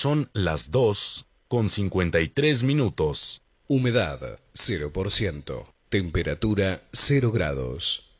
Son las 2:53 minutos. Humedad 0%. Temperatura 0 grados.